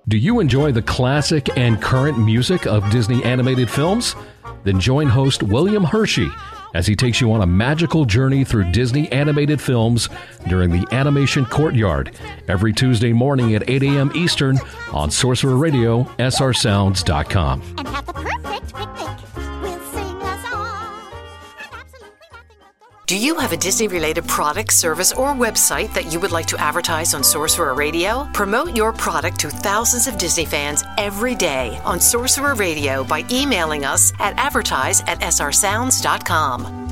Do you enjoy the classic and current music of Disney animated films? Then join host William Hershey as he takes you on a magical journey through Disney animated films during the Animation Courtyard every Tuesday morning at 8 a.m. Eastern on Sorcerer Radio, srsounds.com. And have the perfect picnic. We'll sing a song. And absolutely nothing will go. Do you have a Disney-related product, service, or website that you would like to advertise on Sorcerer Radio? Promote your product to thousands of Disney fans every day on Sorcerer Radio by emailing us at advertise@srsounds.com.